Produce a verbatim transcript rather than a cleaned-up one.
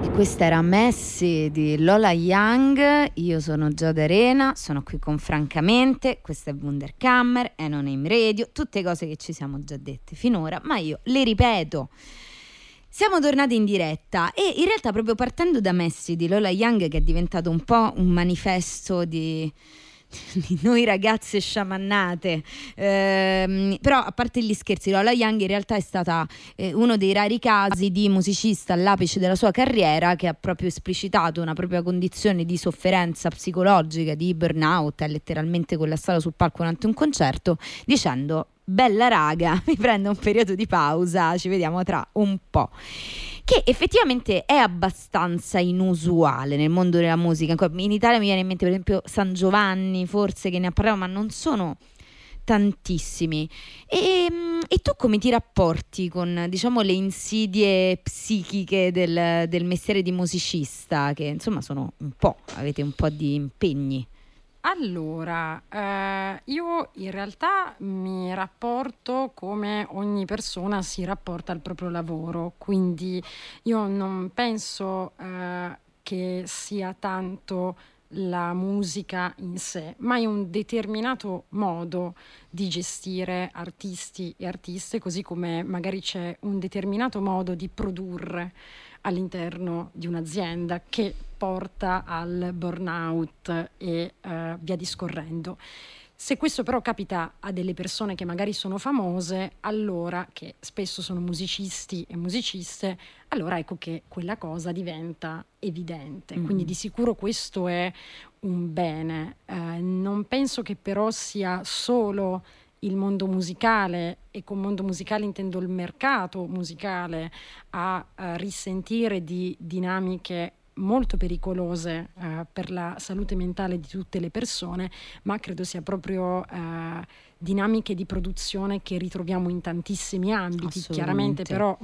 Questa era Messi di Lola Young. Io sono Giada Arena, sono qui con Francamente, questa è Wunderkammer, è Non Aim Radio, tutte cose che ci siamo già dette finora, ma io le ripeto. Siamo tornati in diretta e in realtà proprio partendo da Messi di Lola Young, che è diventato un po' un manifesto di... di noi ragazze sciamannate, ehm, però a parte gli scherzi, Lola Young in realtà è stata eh, uno dei rari casi di musicista all'apice della sua carriera che ha proprio esplicitato una propria condizione di sofferenza psicologica, di burnout, è letteralmente collassata sul palco durante un concerto dicendo: bella raga, mi prendo un periodo di pausa, ci vediamo tra un po'. Che effettivamente è abbastanza inusuale nel mondo della musica. In Italia mi viene in mente per esempio San Giovanni, forse, che ne ha parlato, ma non sono tantissimi. E, e tu come ti rapporti con, diciamo, le insidie psichiche del, del mestiere di musicista, che insomma sono un po', avete un po' di impegni? Allora, eh, io in realtà mi rapporto come ogni persona si rapporta al proprio lavoro, quindi io non penso eh, che sia tanto la musica in sé, ma è un determinato modo di gestire artisti e artiste, così come magari c'è un determinato modo di produrre all'interno di un'azienda che porta al burnout e eh, via discorrendo. Se questo però capita a delle persone che magari sono famose, allora, che spesso sono musicisti e musiciste, allora ecco che quella cosa diventa evidente. Mm-hmm. Quindi di sicuro questo è un bene. Eh, non penso che però sia solo il mondo musicale, e con mondo musicale intendo il mercato musicale, a, a risentire di dinamiche molto pericolose eh, per la salute mentale di tutte le persone, ma credo sia proprio eh, dinamiche di produzione che ritroviamo in tantissimi ambiti. Chiaramente però